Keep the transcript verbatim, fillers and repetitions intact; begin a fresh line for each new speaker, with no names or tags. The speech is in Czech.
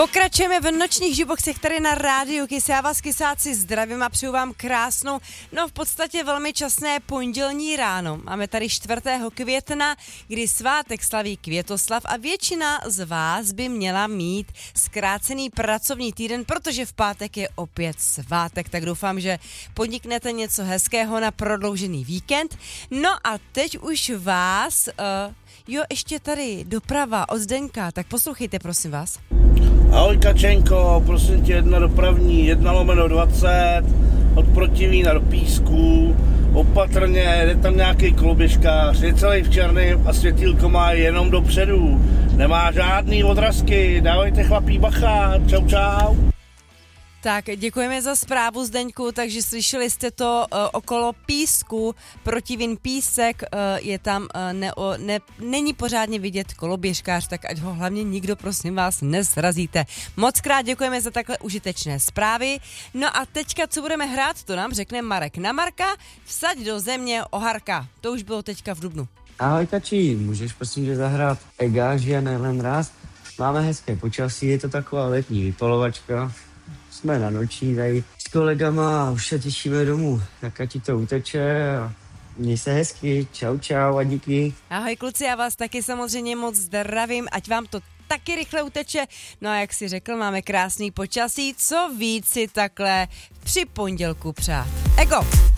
Pokračujeme v nočních žiboxech tady na rádiu Kiss. Já vás, kysáci, zdravím a přeju vám krásnou, no v podstatě velmi časné pondělní ráno. Máme tady čtvrtého května, kdy svátek slaví Květoslav a většina z vás by měla mít zkrácený pracovní týden, protože v pátek je opět svátek, tak doufám, že podniknete něco hezkého na prodloužený víkend. No a teď už vás, uh, jo, ještě tady doprava od Zdeňka, tak poslouchejte, prosím vás.
Ahoj Kačenko, prosím tě, jedna dopravní, jedna lomeno dvacet, od Protivína do Písku, opatrně, jde tam nějaký koloběžkář, je celý v černém a světýlko má jenom dopředu, nemá žádný odrazky, dávejte chlapí bacha, čau čau.
Tak děkujeme za zprávu, Zdeňku, takže slyšeli jste to uh, okolo Písku, Protivín Písek, uh, je tam, uh, ne, ne, není pořádně vidět koloběžkář, tak ať ho hlavně nikdo, prosím vás, nesrazíte. Moc krát děkujeme za takhle užitečné zprávy. No a teďka, co budeme hrát, to nám řekne Marek. Na Marka, vsaď do země oharka. To už bylo teďka v dubnu.
Ahoj Kačí, můžeš prosím tě zahrát Ega, žije nejen raz. Máme hezké počasí, je to taková letní vypalovačka. Jsme na noční tady s kolegama a už se těšíme domů. Tak ať ti to uteče a měj se hezky. Čau, čau a díky.
Ahoj kluci, já vás taky samozřejmě moc zdravím, ať vám to taky rychle uteče. No a jak si řekl, máme krásný počasí, co víc si takhle při pondělku přát. Ego!